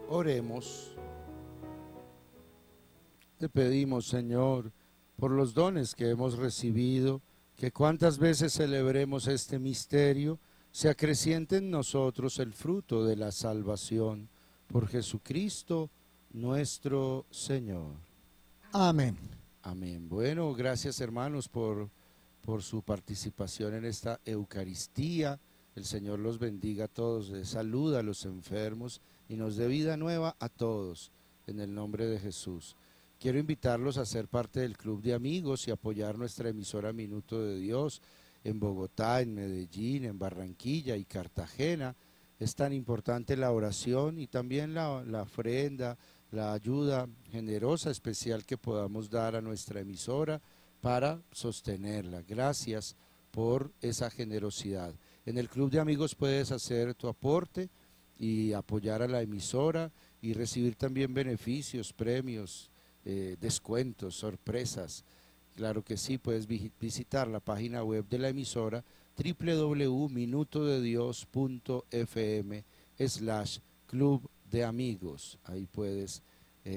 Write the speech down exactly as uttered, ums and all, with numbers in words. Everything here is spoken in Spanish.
Oremos. Te pedimos, Señor, por los dones que hemos recibido, que cuantas veces celebremos este misterio, se acreciente en nosotros el fruto de la salvación. Por Jesucristo nuestro Señor. Amén. Amén. Bueno, gracias hermanos por, por su participación en esta Eucaristía. El Señor los bendiga a todos, les saluda a los enfermos y nos dé vida nueva a todos, en el nombre de Jesús. Quiero invitarlos a ser parte del club de amigos y apoyar nuestra emisora Minuto de Dios en Bogotá, en Medellín, en Barranquilla y Cartagena. Es tan importante la oración y también la, la ofrenda, la ayuda generosa, especial que podamos dar a nuestra emisora para sostenerla. Gracias por esa generosidad. En el club de amigos puedes hacer tu aporte y apoyar a la emisora y recibir también beneficios, premios, eh, descuentos, sorpresas. Claro que sí, puedes visitar la página web de la emisora doble u doble u doble u punto minuto de dios punto f m slash club de amigos. Ahí puedes